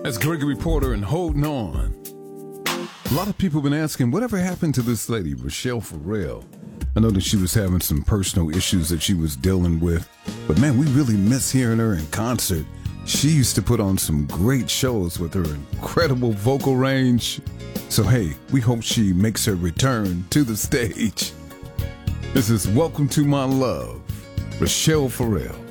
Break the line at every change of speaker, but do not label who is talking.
That's Gregory Porter and Holding On. A lot of people have been asking, whatever happened to this lady, Rachelle Ferrell? I know that she was having some personal issues that she was dealing with, but man, we really miss hearing her in concert. She used to put on some great shows with her incredible vocal range. So hey, we hope she makes her return to the stage. This is Welcome to My Love, Rachelle Ferrell.